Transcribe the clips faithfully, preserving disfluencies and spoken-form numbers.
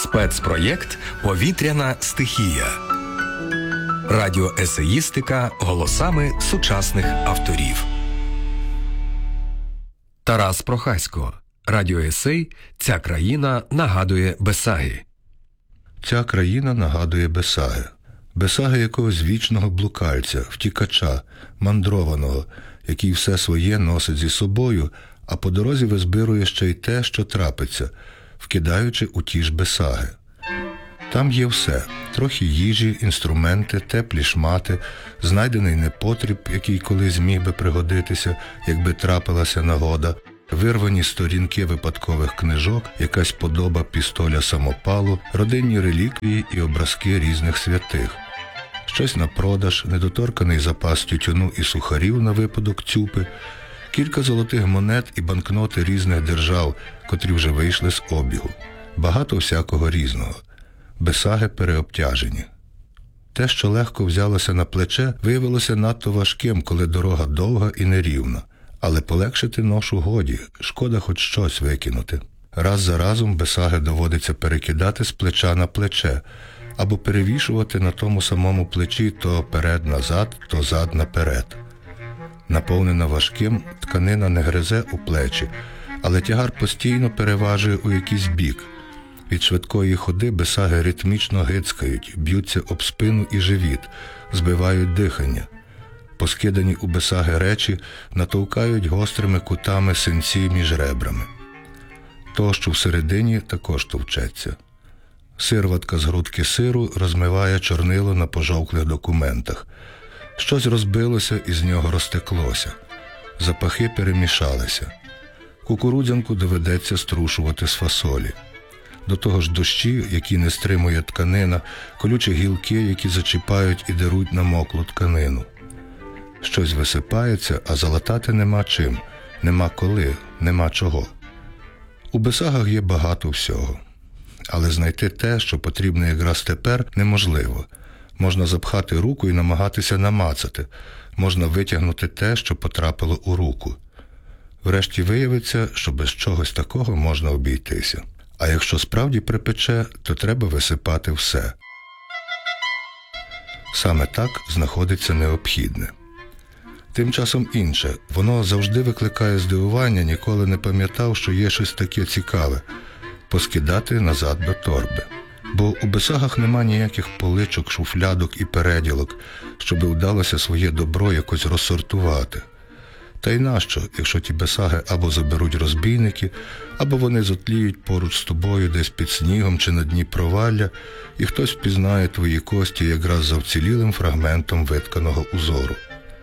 Спецпроєкт «Повітряна стихія». Радіоесеїстика голосами сучасних авторів. Тарас Прохасько. Радіоесей «Ця країна нагадує Бесаги». Ця країна нагадує Бесаги. Бесаги якогось вічного блукальця, втікача, мандрованого, який все своє носить зі собою, а по дорозі визбирує ще й те, що трапиться, вкидаючи у ті ж Бесаги. Там є все – трохи їжі, інструменти, теплі шмати, знайдений непотріб, який колись міг би пригодитися, якби трапилася нагода, вирвані сторінки випадкових книжок, якась подоба пістоля самопалу, родинні реліквії і образки різних святих. Щось на продаж, недоторканий запас тютюну і сухарів на випадок цюпи, кілька золотих монет і банкноти різних держав, котрі вже вийшли з обігу. Багато всякого різного. Бесаги переобтяжені. Те, що легко взялося на плече, виявилося надто важким, коли дорога довга і нерівна. Але полегшити ношу годі, шкода хоч щось викинути. Раз за разом Бесаги доводиться перекидати з плеча на плече, або перевішувати на тому самому плечі то перед-назад, то зад-наперед. Наповнена важким, тканина не гризе у плечі, але тягар постійно переважує у якийсь бік. Від швидкої ходи Бесаги ритмічно гицькають, б'ються об спину і живіт, збивають дихання. Поскидані у Бесаги речі натовкають гострими кутами синці між ребрами. То, що всередині, також товчеться. Сирватка з грудки сиру розмиває чорнило на пожовклих документах. Щось розбилося і з нього розтеклося. Запахи перемішалися. Кукурудзянку доведеться струшувати з фасолі. До того ж дощі, які не стримує тканина, колючі гілки, які зачіпають і деруть намоклу тканину. Щось висипається, а залатати нема чим, нема коли, нема чого. У Бесагах є багато всього. Але знайти те, що потрібно якраз тепер, неможливо. Можна запхати руку і намагатися намацати. Можна витягнути те, що потрапило у руку. Врешті виявиться, що без чогось такого можна обійтися. А якщо справді припече, то треба висипати все. Саме так знаходиться необхідне. Тим часом інше. Воно завжди викликає здивування, ніколи не пам'ятав, що є щось таке цікаве – поскидати назад до торби. Бо у Бесагах нема ніяких поличок, шуфлядок і переділок, щоби вдалося своє добро якось розсортувати. Та й нащо, якщо ті Бесаги або заберуть розбійники, або вони зотліють поруч з тобою десь під снігом чи на дні провалля, і хтось впізнає твої кості якраз за вцілілим фрагментом витканого узору.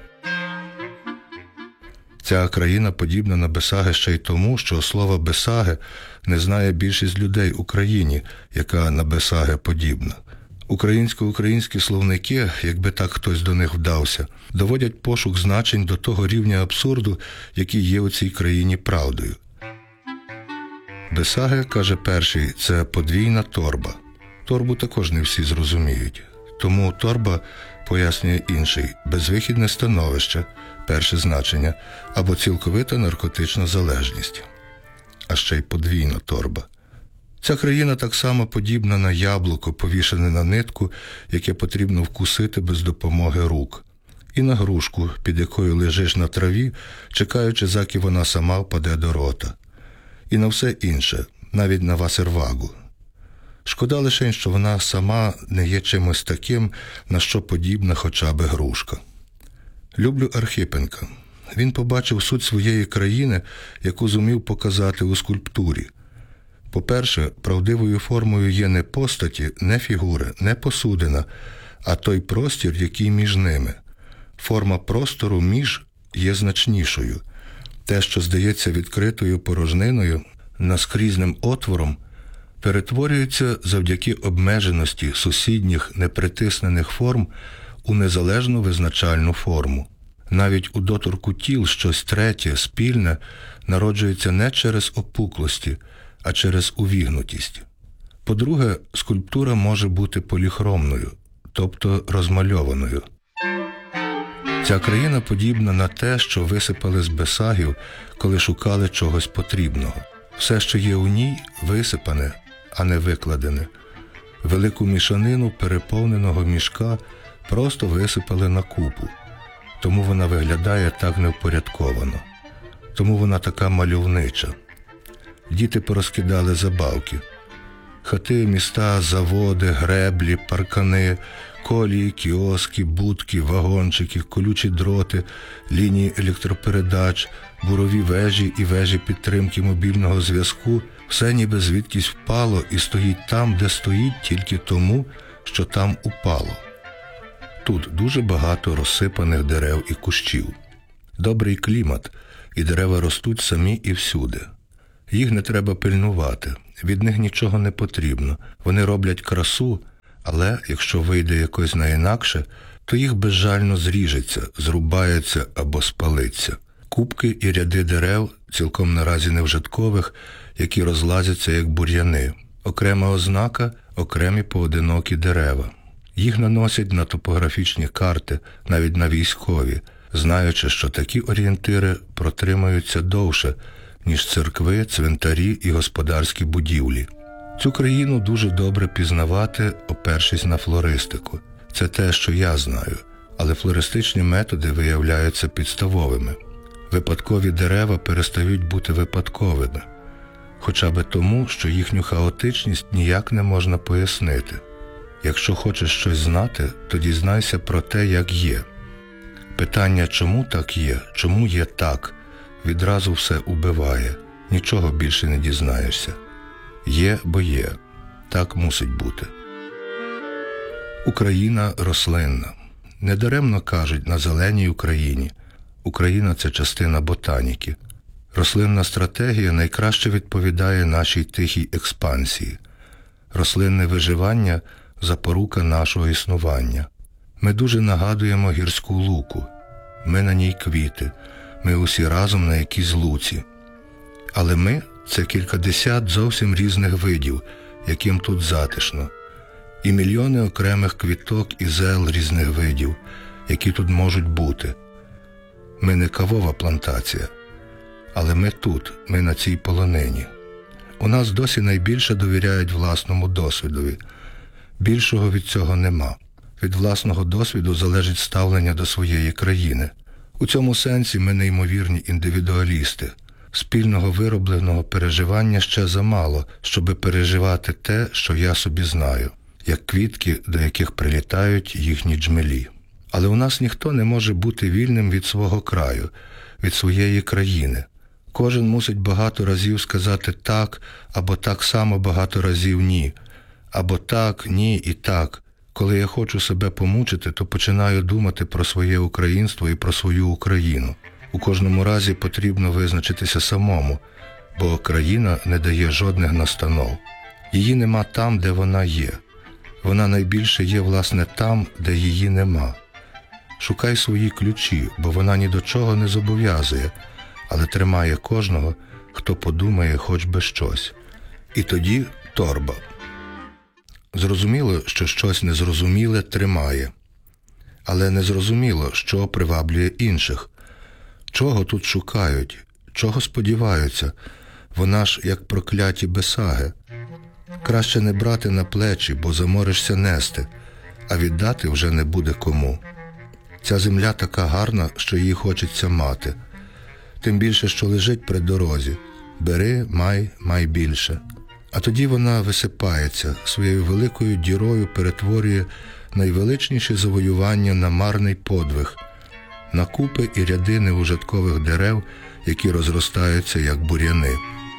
Ця країна подібна на Бесаги ще й тому, що слова Бесаги не знає більшість людей у країні, яка на Бесаги подібна. Українсько-українські словники, якби так хтось до них вдався, доводять пошук значень до того рівня абсурду, який є у цій країні правдою. Бесаги, каже перший, це подвійна торба. Торбу також не всі зрозуміють. Тому торба, пояснює інший, безвихідне становище, перше значення, або цілковита наркотична залежність. А ще й подвійна торба. Ця країна так само подібна на яблуко, повішене на нитку, яке потрібно вкусити без допомоги рук. І на грушку, під якою лежиш на траві, чекаючи, заки вона сама впаде до рота. І на все інше, навіть на васервагу. Шкода лише, що вона сама не є чимось таким, на що подібна хоча б грушка. Люблю Архипенка. Він побачив суть своєї країни, яку зумів показати у скульптурі. По-перше, правдивою формою є не постаті, не фігури, не посудина, а той простір, який між ними. Форма простору між є значнішою. Те, що здається відкритою порожниною, наскрізним отвором, перетворюється завдяки обмеженості сусідніх непритиснених форм у незалежну визначальну форму. Навіть у доторку тіл щось третє, спільне, народжується не через опуклості, а через увігнутість. По-друге, скульптура може бути поліхромною, тобто розмальованою. Ця країна подібна на те, що висипали з Бесагів, коли шукали чогось потрібного. Все, що є у ній, висипане, а не викладене. Велику мішанину переповненого мішка просто висипали на купу. Тому вона виглядає так невпорядковано. Тому вона така мальовнича. Діти порозкидали забавки. Хати, міста, заводи, греблі, паркани, колії, кіоски, будки, вагончики, колючі дроти, лінії електропередач, бурові вежі і вежі підтримки мобільного зв'язку – все ніби звідкись впало і стоїть там, де стоїть, тільки тому, що там упало. Тут дуже багато розсипаних дерев і кущів. Добрий клімат, і дерева ростуть самі і всюди. Їх не треба пильнувати, від них нічого не потрібно. Вони роблять красу, але якщо вийде якось на інакше, то їх безжально зріжеться, зрубається або спалиться. Купки і ряди дерев, цілком наразі невжиткових, які розлазяться як бур'яни. Окрема ознака – окремі поодинокі дерева. Їх наносять на топографічні карти, навіть на військові, знаючи, що такі орієнтири протримаються довше, ніж церкви, цвинтарі і господарські будівлі. Цю країну дуже добре пізнавати, опершись на флористику. Це те, що я знаю, але флористичні методи виявляються підставовими. Випадкові дерева перестають бути випадковими, хоча би тому, що їхню хаотичність ніяк не можна пояснити. Якщо хочеш щось знати, то дізнайся про те, як є. Питання, чому так є, чому є так, відразу все убиває, нічого більше не дізнаєшся. Є, бо є. Так мусить бути. Україна рослинна. Недаремно кажуть на зеленій Україні. Україна – це частина ботаніки. Рослинна стратегія найкраще відповідає нашій тихій експансії. Рослинне виживання – запорука нашого існування. Ми дуже нагадуємо гірську луку. Ми на ній квіти. Ми усі разом на якійсь луці. Але ми – це кількадесят зовсім різних видів, яким тут затишно. І мільйони окремих квіток і зел різних видів, які тут можуть бути. Ми не кавова плантація, але ми тут, ми на цій полонині. У нас досі найбільше довіряють власному досвідові. Більшого від цього нема. Від власного досвіду залежить ставлення до своєї країни. У цьому сенсі ми неймовірні індивідуалісти. Спільного виробленого переживання ще замало, щоби переживати те, що я собі знаю, як квітки, до яких прилітають їхні джмелі. Але у нас ніхто не може бути вільним від свого краю, від своєї країни. Кожен мусить багато разів сказати «так» або так само багато разів «ні», або «так», «ні» і «так». Коли я хочу себе помучити, то починаю думати про своє українство і про свою Україну. У кожному разі потрібно визначитися самому, бо країна не дає жодних настанов. Її нема там, де вона є. Вона найбільше є, власне, там, де її нема. Шукай свої ключі, бо вона ні до чого не зобов'язує, але тримає кожного, хто подумає хоч би щось. І тоді торба. Зрозуміло, що щось незрозуміле тримає. Але незрозуміло, що приваблює інших. Чого тут шукають? Чого сподіваються? Вона ж як прокляті бесаги. Краще не брати на плечі, бо заморишся нести, а віддати вже не буде кому. Ця земля така гарна, що її хочеться мати. Тим більше, що лежить при дорозі. Бери, май, май більше. А тоді вона висипається, своєю великою дірою перетворює найвеличніші завоювання на марний подвиг, на купи і ряди неужиткових дерев, які розростаються, як бур'яни.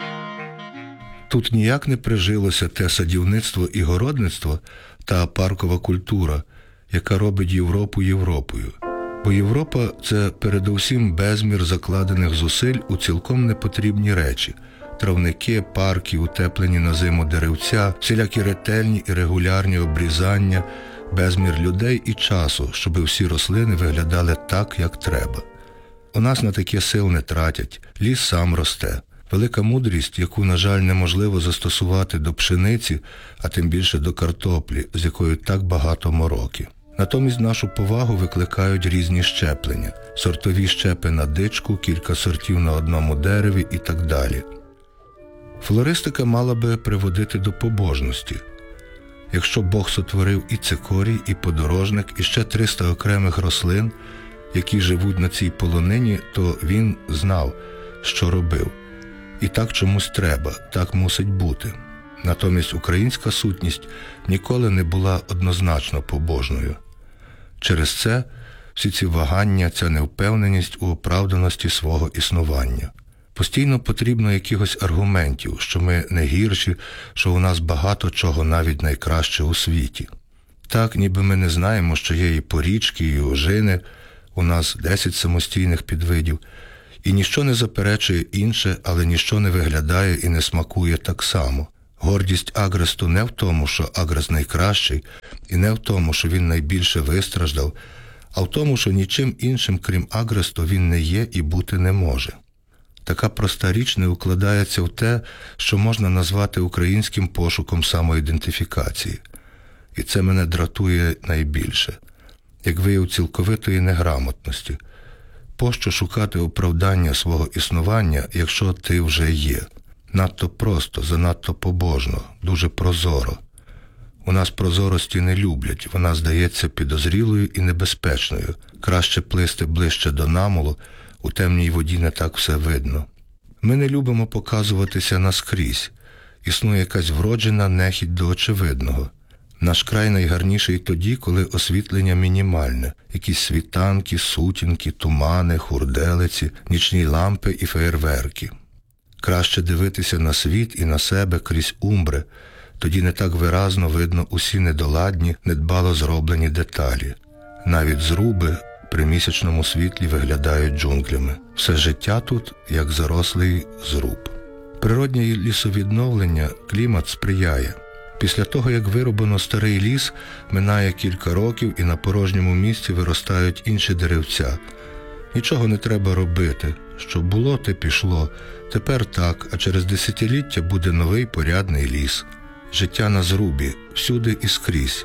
Тут ніяк не прижилося те садівництво і городництво та паркова культура, яка робить Європу Європою. Бо Європа – це передусім безмір закладених зусиль у цілком непотрібні речі – травники, парки, утеплені на зиму деревця, всілякі ретельні і регулярні обрізання, безмір людей і часу, щоб всі рослини виглядали так, як треба. У нас на таке сил не тратять, ліс сам росте. Велика мудрість, яку, на жаль, неможливо застосувати до пшениці, а тим більше до картоплі, з якою так багато мороки. Натомість нашу повагу викликають різні щеплення. Сортові щепи на дичку, кілька сортів на одному дереві і так далі. Флористика мала би приводити до побожності. Якщо Бог сотворив і цикорій, і подорожник, і ще триста окремих рослин, які живуть на цій полонині, то він знав, що робив. І так чомусь треба, так мусить бути. Натомість українська сутність ніколи не була однозначно побожною. Через це всі ці вагання, ця невпевненість у оправданості свого існування. Постійно потрібно якихось аргументів, що ми не гірші, що у нас багато чого навіть найкраще у світі. Так, ніби ми не знаємо, що є і порічки, і ожини, у нас десять самостійних підвидів, і ніщо не заперечує інше, але ніщо не виглядає і не смакує так само. Гордість агресту не в тому, що агрест найкращий, і не в тому, що він найбільше вистраждав, а в тому, що нічим іншим, крім агресту, він не є і бути не може. Така проста річ не укладається в те, що можна назвати українським пошуком самоідентифікації. І це мене дратує найбільше, як вияв цілковитої неграмотності. Пощо шукати оправдання свого існування, якщо ти вже є? Надто просто, занадто побожно, дуже прозоро. У нас прозорості не люблять, вона здається підозрілою і небезпечною. Краще плисти ближче до намолу, у темній воді не так все видно. Ми не любимо показуватися наскрізь. Існує якась вроджена нехідь до очевидного. Наш край найгарніший тоді, коли освітлення мінімальне. Якісь світанки, сутінки, тумани, хурделиці, нічні лампи і феєрверки. Краще дивитися на світ і на себе крізь умбри, тоді не так виразно видно усі недоладні, недбало зроблені деталі. Навіть зруби при місячному світлі виглядають джунглями. Все життя тут, як зарослий зруб. Природнє лісовідновлення, клімат сприяє. Після того, як вирубано старий ліс, минає кілька років і на порожньому місці виростають інші деревця. Нічого не треба робити. Що було, те пішло. Тепер так, а через десятиліття буде новий порядний ліс. Життя на зрубі, всюди і скрізь.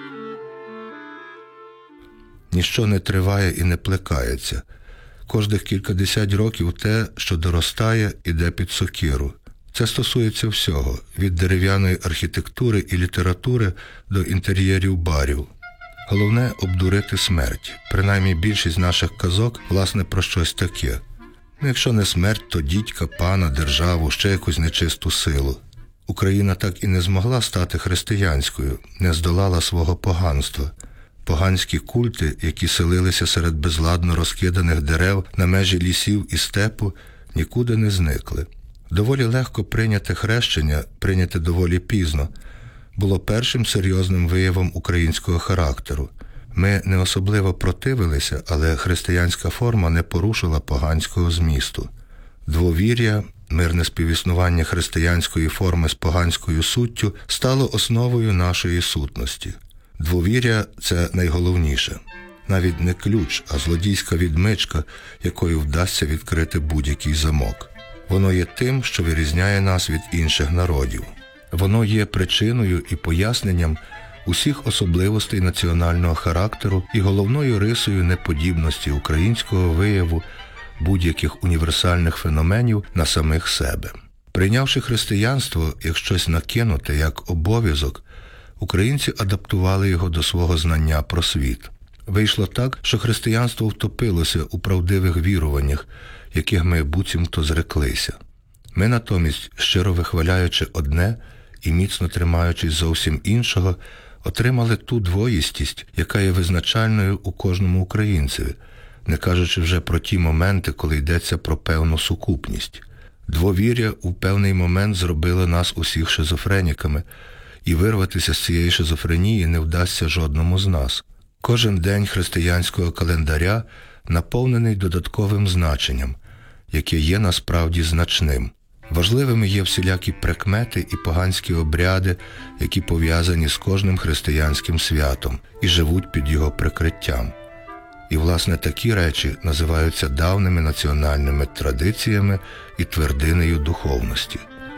Ніщо не триває і не плекається. Кожних кількадесят років те, що доростає, іде під сокиру. Це стосується всього, від дерев'яної архітектури і літератури до інтер'єрів барів. Головне – обдурити смерть. Принаймні більшість наших казок, власне, про щось таке. Ну, якщо не смерть, то дідька, пана, державу, ще якусь нечисту силу. Україна так і не змогла стати християнською, не здолала свого поганства. Поганські культи, які селилися серед безладно розкиданих дерев на межі лісів і степу, нікуди не зникли. Доволі легко прийняте хрещення, прийняте доволі пізно, було першим серйозним виявом українського характеру. Ми не особливо противилися, але християнська форма не порушила поганського змісту. Двовір'я, мирне співіснування християнської форми з поганською суттю стало основою нашої сутності. Двовір'я – це найголовніше. Навіть не ключ, а злодійська відмичка, якою вдасться відкрити будь-який замок. Воно є тим, що вирізняє нас від інших народів. Воно є причиною і поясненням усіх особливостей національного характеру і головною рисою неподібності українського вияву будь-яких універсальних феноменів на самих себе. Прийнявши християнство як щось накинуте, як обов'язок, українці адаптували його до свого знання про світ. Вийшло так, що християнство втопилося у правдивих віруваннях, яких ми буцімто зреклися. Ми натомість, щиро вихваляючи одне і міцно тримаючись зовсім іншого, отримали ту двоїстість, яка є визначальною у кожному українцеві, не кажучи вже про ті моменти, коли йдеться про певну сукупність. Двовір'я у певний момент зробило нас усіх шизофреніками, і вирватися з цієї шизофренії не вдасться жодному з нас. Кожен день християнського календаря наповнений додатковим значенням, яке є насправді значним. Важливими є всілякі прикмети і поганські обряди, які пов'язані з кожним християнським святом і живуть під його прикриттям. І, власне, такі речі називаються давними національними традиціями і твердинею духовності.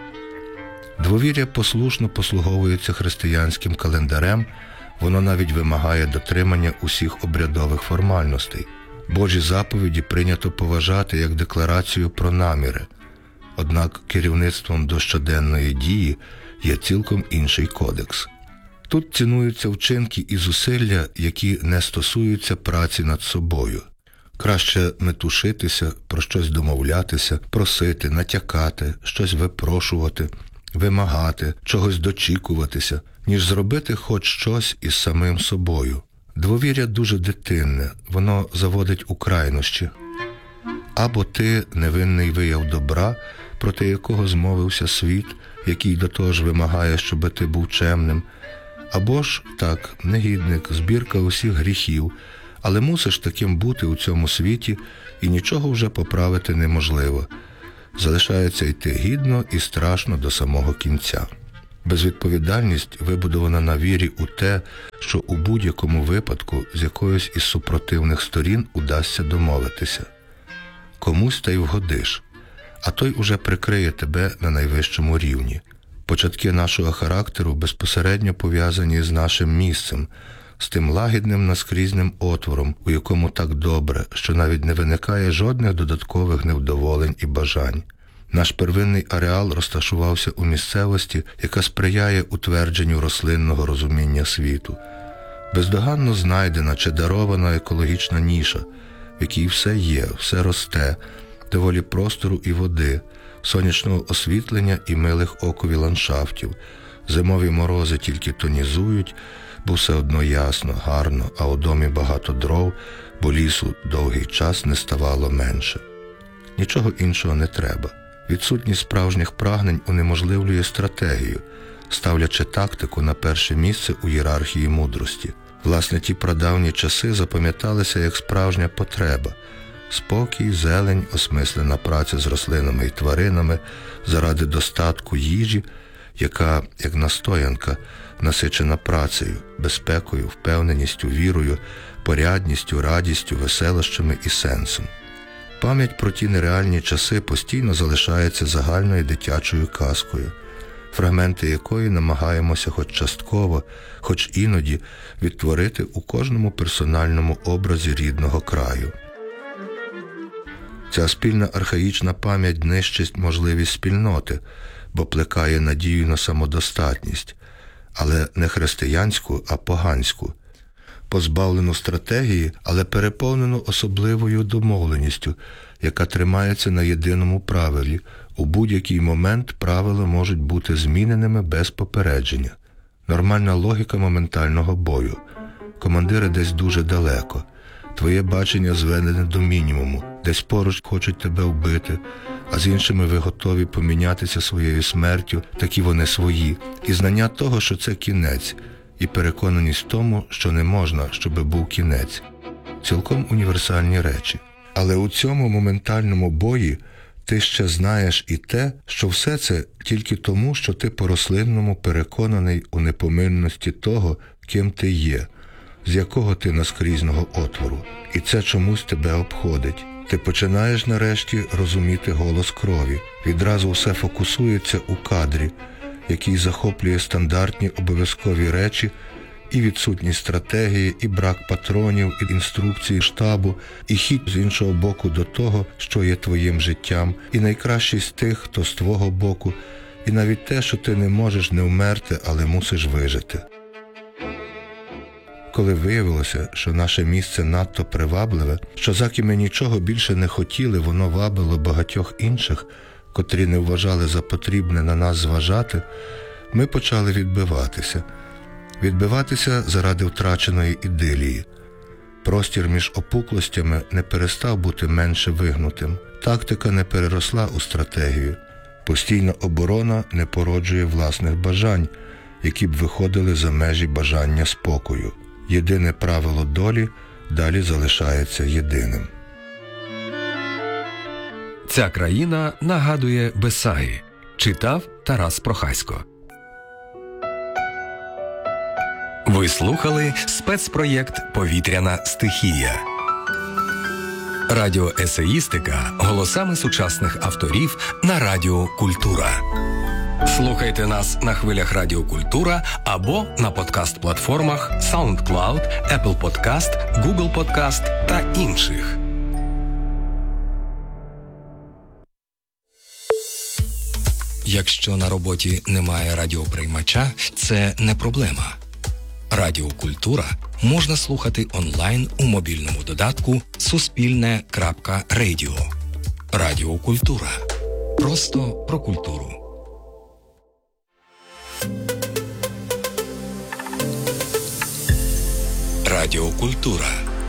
Двовір'я послушно послуговується християнським календарем, воно навіть вимагає дотримання усіх обрядових формальностей. Божі заповіді прийнято поважати як декларацію про наміри. Однак керівництвом до щоденної дії є цілком інший кодекс. Тут цінуються вчинки і зусилля, які не стосуються праці над собою. Краще метушитися, про щось домовлятися, просити, натякати, щось випрошувати, вимагати, чогось дочікуватися, ніж зробити хоч щось із самим собою. Двовір'я дуже дитинне, воно заводить у крайнощі. Або ти невинний вияв добра, проти якого змовився світ, який до того ж вимагає, щоби ти був чемним, або ж, так, негідник, збірка усіх гріхів, але мусиш таким бути у цьому світі, і нічого вже поправити неможливо. Залишається йти гідно і страшно до самого кінця. Безвідповідальність вибудована на вірі у те, що у будь-якому випадку з якоюсь із супротивних сторін удасться домовитися. Комусь та й вгодиш, а той уже прикриє тебе на найвищому рівні. Початки нашого характеру безпосередньо пов'язані з нашим місцем, з тим лагідним наскрізним отвором, у якому так добре, що навіть не виникає жодних додаткових невдоволень і бажань. Наш первинний ареал розташувався у місцевості, яка сприяє утвердженню рослинного розуміння світу. Бездоганно знайдена чи дарована екологічна ніша, в якій все є, все росте, доволі простору і води, сонячного освітлення і милих окові ландшафтів. Зимові морози тільки тонізують, бо все одно ясно, гарно, а у домі багато дров, бо лісу довгий час не ставало менше. Нічого іншого не треба. Відсутність справжніх прагнень унеможливлює стратегію, ставлячи тактику на перше місце у ієрархії мудрості. Власне, ті прадавні часи запам'яталися як справжня потреба. Спокій, зелень, осмислена праця з рослинами і тваринами заради достатку їжі, яка, як настоянка, насичена працею, безпекою, впевненістю, вірою, порядністю, радістю, веселощами і сенсом. Пам'ять про ті нереальні часи постійно залишається загальною дитячою казкою, фрагменти якої намагаємося хоч частково, хоч іноді відтворити у кожному персональному образі рідного краю. Ця спільна архаїчна пам'ять нищить можливість спільноти, бо плекає надію на самодостатність, але не християнську, а поганську, позбавлену стратегії, але переповнену особливою домовленістю, яка тримається на єдиному правилі. У будь-який момент правила можуть бути зміненими без попередження. Нормальна логіка моментального бою. Командири десь дуже далеко. Твоє бачення зведене до мінімуму, десь поруч хочуть тебе вбити, а з іншими ви готові помінятися своєю смертю, такі вони свої, і знання того, що це кінець, і переконаність в тому, що не можна, щоби був кінець. Цілком універсальні речі. Але у цьому моментальному бої ти ще знаєш і те, що все це тільки тому, що ти по-рослинному переконаний у непомильності того, ким ти є, з якого ти наскрізного отвору. І це чомусь тебе обходить. Ти починаєш нарешті розуміти голос крові. Відразу все фокусується у кадрі, який захоплює стандартні обов'язкові речі, і відсутність стратегії, і брак патронів, і інструкції штабу, і хід з іншого боку до того, що є твоїм життям, і найкращість тих, хто з твого боку, і навіть те, що ти не можеш не вмерти, але мусиш вижити. Коли виявилося, що наше місце надто привабливе, що за ким ми нічого більше не хотіли, воно вабило багатьох інших, котрі не вважали за потрібне на нас зважати, ми почали відбиватися. Відбиватися заради втраченої ідилії. Простір між опуклостями не перестав бути менше вигнутим. Тактика не переросла у стратегію. Постійна оборона не породжує власних бажань, які б виходили за межі бажання спокою. Єдине правило долі далі залишається єдиним. Ця країна нагадує Бесагі. Читав Тарас Прохасько. Ви слухали спецпроєкт «Повітряна стихія». Радіоесеїстика голосами сучасних авторів на Радіо Культура. Слухайте нас на хвилях Радіо Культура або на подкаст-платформах SoundCloud, Apple Podcast, Google Podcast та інших. Якщо на роботі немає радіоприймача, це не проблема. Радіокультура можна слухати онлайн у мобільному додатку Суспільне.Радіо. Радіокультура. Просто про культуру. Радіокультура.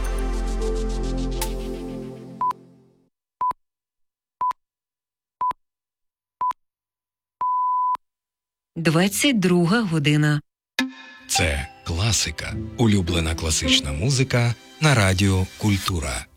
двадцять друга година. Це класика. Улюблена класична музика на Радіо Культура.